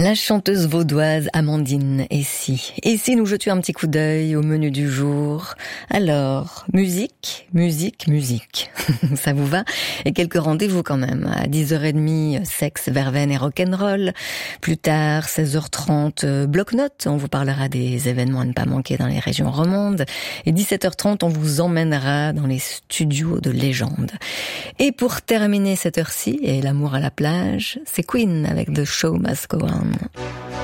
La chanteuse vaudoise Amandine Essy. Et si nous jetions un petit coup d'œil au menu du jour? Alors, musique. Ça vous va? Et quelques rendez-vous quand même. À 10h30, sexe, verveine et rock'n'roll. Plus tard, 16h30, bloc-notes. On vous parlera des événements à ne pas manquer dans les régions romandes. Et 17h30, on vous emmènera dans les studios de légende. Et pour terminer cette heure-ci, et l'amour à la plage, c'est Queen avec The Show Must Go On.